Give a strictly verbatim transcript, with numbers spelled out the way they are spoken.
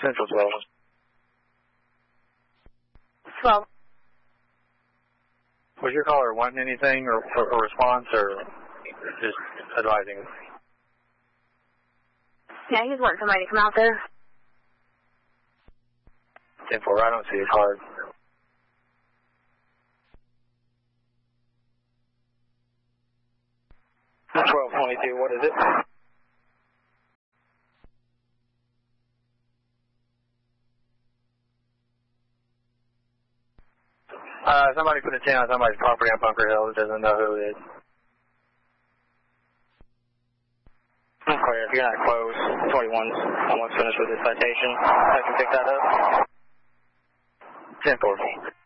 Central twelve. twelve. Was your caller wanting anything or for a response or just advising? Yeah, he's wanting somebody to come out there. ten four, I don't see his card. twelve twenty-two, what is it? Uh, somebody put a ten on somebody's property on Bunker Hill that doesn't know who it is. Clear, if you're not close, twenty-one's almost finished with his citation. I can pick that up. ten four.